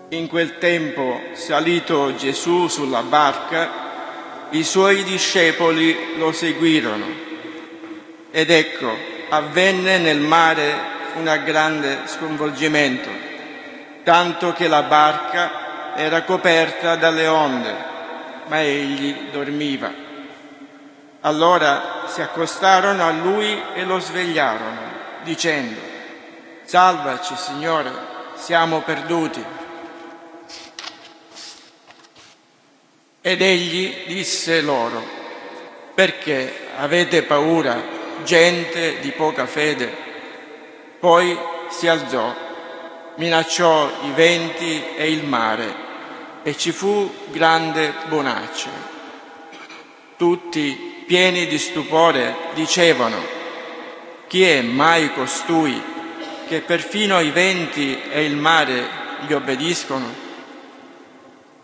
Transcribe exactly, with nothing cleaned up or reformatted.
In quel tempo, salito Gesù sulla barca, i suoi discepoli lo seguirono. Ed ecco, avvenne nel mare un grande sconvolgimento, tanto che la barca era coperta dalle onde, ma egli dormiva. Allora si accostarono a lui e lo svegliarono, dicendo: «Salvaci, Signore, siamo perduti». Ed egli disse loro: «Perché avete paura, gente di poca fede?» Poi si alzò, minacciò i venti e il mare, e ci fu grande bonaccia. Tutti, pieni di stupore, dicevano: «Chi è mai costui che perfino i venti e il mare gli obbediscono?»